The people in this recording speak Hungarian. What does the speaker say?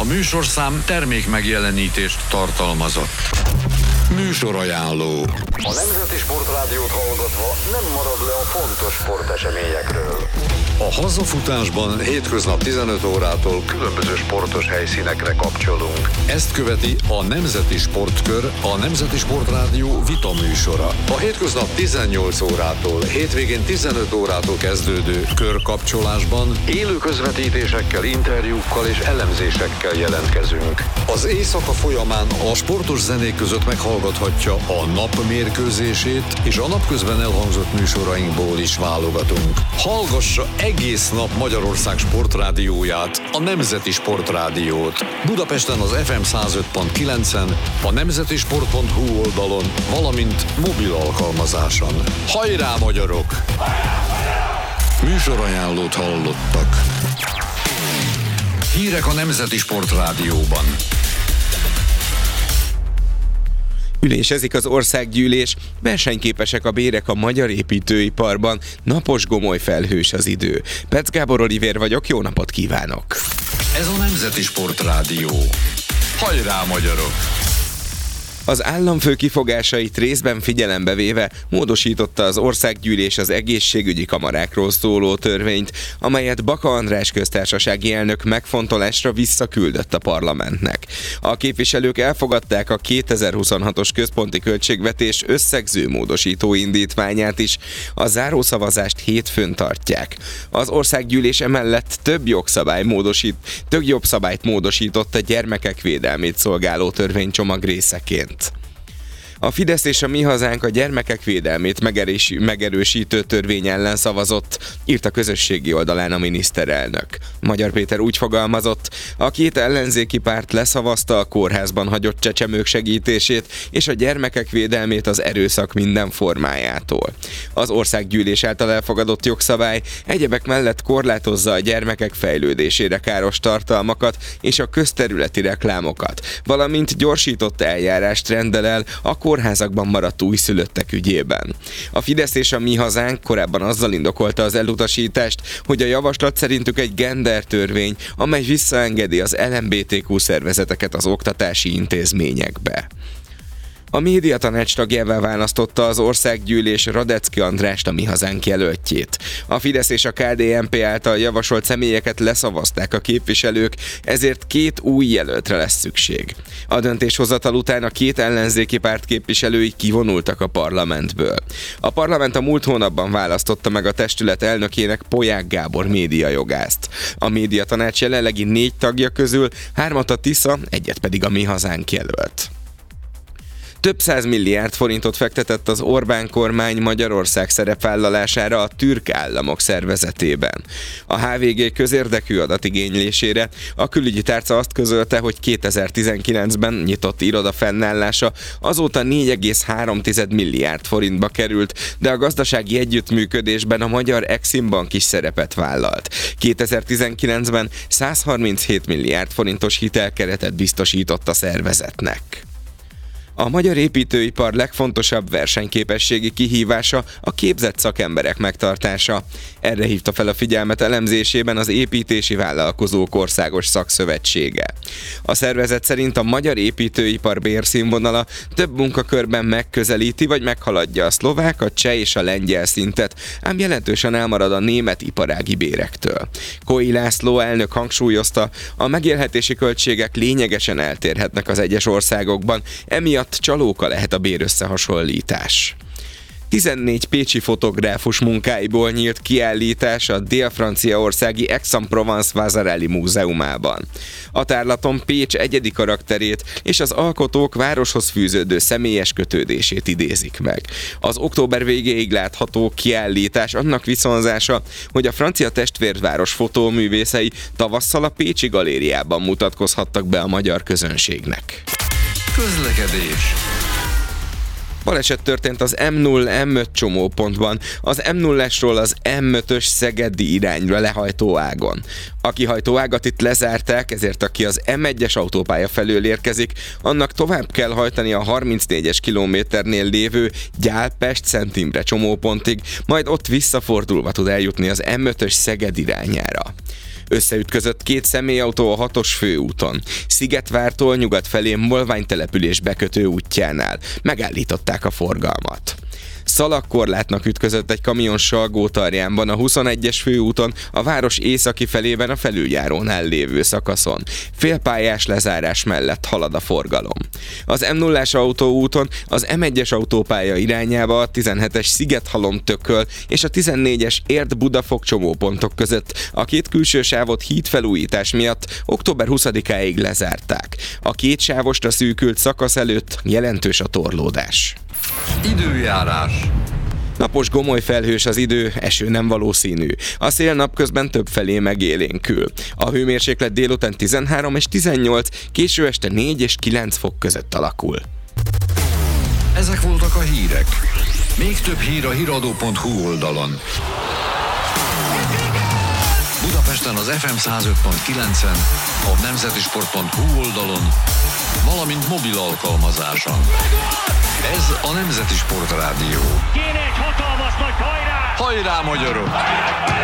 műsorszám termék megjelenítést tartalmazott. Műsorajánló. A Nemzeti Sportrádiót hallgatva nem marad le a fontos sporteseményekről. A hazafutásban hétköznap 15 órától Különböző sportos helyszínekre kapcsolunk. ezt követi a Nemzeti Sportkör, a Nemzeti Sportrádió vita műsora. A hétköznap 18 órától, hétvégén 15 órától kezdődő körkapcsolásban Élő közvetítésekkel, interjúkkal és elemzésekkel jelentkezünk. az éjszaka folyamán a sportos zenék között meghallgathatja a nap mérkőzését, és a napközben elhangzott műsorainkból is válogatunk. Hallgassa egész nap Magyarország sportrádióját, a Nemzeti Sportrádiót. Budapesten az FM 105.9-en, a nemzetisport.hu oldalon, valamint mobil alkalmazáson. Hajrá, magyarok! Műsorajánlót hallottak. Hírek a Nemzeti Sportrádióban. Ülésezik az országgyűlés, versenyképesek a bérek a magyar építőiparban, napos, gomoly, felhős az idő. Petsz Gábor Olivér vagyok, jó napot kívánok! Ez a Nemzeti Sportrádió. Hajrá, magyarok! Az államfő kifogásait részben figyelembe véve módosította az országgyűlés az egészségügyi kamarákról szóló törvényt, amelyet Baka András köztársasági elnök megfontolásra visszaküldött a parlamentnek. A képviselők elfogadták a 2026-os központi költségvetés összegző módosító indítványát is, a zárószavazást hétfőn tartják. Az országgyűlés emellett több jogszabályt módosított a gyermekek védelmét szolgáló törvénycsomag részeként. A Fidesz és a Mi Hazánk a gyermekek védelmét megerősítő törvény ellen szavazott, írt a közösségi oldalán a miniszterelnök. Magyar Péter úgy fogalmazott, a két ellenzéki párt leszavazta a kórházban hagyott csecsemők segítését és a gyermekek védelmét az erőszak minden formájától. Az országgyűlés által elfogadott jogszabály egyebek mellett korlátozza a gyermekek fejlődésére káros tartalmakat és a közterületi reklámokat, valamint gyorsított eljárást rendel el a kórházakban maradt újszülöttek ügyében. A Fidesz és a Mi Hazánk korábban azzal indokolta az elutasítást, hogy a javaslat szerintük egy gender törvény, amely visszaengedi az LMBTQ szervezeteket az oktatási intézményekbe. A médiatanács tagjává választotta az országgyűlés Radecki Andrást, a Mi Hazánk jelöltjét. A Fidesz és a KDNP által javasolt személyeket leszavazták a képviselők, ezért két új jelöltre lesz szükség. A döntéshozatal után a két ellenzéki párt képviselői kivonultak a parlamentből. A parlament a múlt hónapban választotta meg a testület elnökének Polyák Gábor médiajogászt. A médiatanács jelenlegi 4 tagja közül 3 a Tisza, 1 pedig a Mi Hazánk jelölt. Több 100 milliárd forintot fektetett az Orbán kormány Magyarország szerepvállalására a türk államok szervezetében. A HVG közérdekű adatigénylésére a külügyi tárca azt közölte, hogy 2019-ben nyitott iroda fennállása azóta 4,3 milliárd forintba került, de a gazdasági együttműködésben a magyar Eximbank is szerepet vállalt. 2019-ben 137 milliárd forintos hitelkeretet biztosított a szervezetnek. A magyar építőipar legfontosabb versenyképességi kihívása a képzett szakemberek megtartása. Erre hívta fel a figyelmet elemzésében az Építési Vállalkozók Országos Szakszövetsége. A szervezet szerint a magyar építőipar bérszínvonala több munkakörben megközelíti vagy meghaladja a szlovák, a cseh és a lengyel szintet, ám jelentősen elmarad a német iparági bérektől. Kói László elnök hangsúlyozta, a megélhetési költségek lényegesen eltérhetnek az egyes országokban, emiatt csalóka lehet a bérösszehasonlítás. 14 pécsi fotográfus munkáiból nyílt kiállítás a dél-franciaországi Aix-en-Provence Vasarely múzeumában. A tárlaton Pécs egyedi karakterét és az alkotók városhoz fűződő személyes kötődését idézik meg. Az október végéig látható kiállítás annak viszonzása, hogy a francia testvérváros fotóművészei tavasszal a Pécsi Galériában mutatkozhattak be a magyar közönségnek. Közlekedés. Baleset történt az M0-M5 csomópontban, az M0-esről az M5-ös szegedi irányra lehajtó ágon. A kihajtó ágat itt lezárták, ezért aki az M1-es autópálya felől érkezik, annak tovább kell hajtani a 34-es kilométernél lévő Gyál-Pest-Szent Imre csomópontig, majd ott visszafordulva tud eljutni az M5-ös Szeged irányára. Összeütközött két személyautó a 6-os főúton. Szigetvártól nyugat felé Molvány település bekötő útjánál. Megállították a forgalmat. Szalagkorlátnak ütközött egy kamion Salgótarjánban a 21-es főúton, a város északi felében a felüljárónál lévő szakaszon. Félpályás lezárás mellett halad a forgalom. Az M0-as autóúton az M1-es autópálya irányába a 17-es Szigethalom-Tököl és a 14-es Érd-Budafok csomópontok között a két külső sávot hídfelújítás miatt október 20-áig lezárták. A két sávosra szűkült szakasz előtt jelentős a torlódás. Időjárás. Napos, gomoly felhős az idő, eső nem valószínű. A szél napközben többfelé megélénkül. A hőmérséklet délután 13 és 18, késő este 4 és 9 fok között alakul. Ezek voltak a hírek. Még több hír a hiradó.hu oldalon. Budapesten az FM 105.9-en, a nemzetisport.hu oldalon, valamint mobil alkalmazáson. Ez a Nemzeti Sport Rádió. Kéne egy hatalmas nagy hajrá! Hajrá, magyarok!